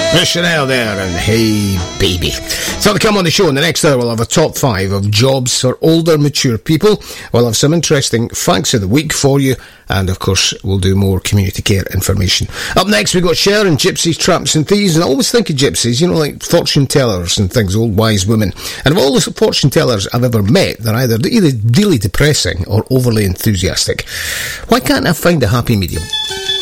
Chanel there and Hey Baby. So to come on the show in the next hour, we'll have a top 5 of jobs for older, mature people. We'll have some interesting facts of the week for you, and of course we'll do more community care information. Up next we've got Cher and Gypsies, Tramps and Thieves. And I always think of gypsies, you know, like fortune tellers and things, old wise women. And of all the fortune tellers I've ever met, they're either really depressing or overly enthusiastic. Why can't I find a happy medium?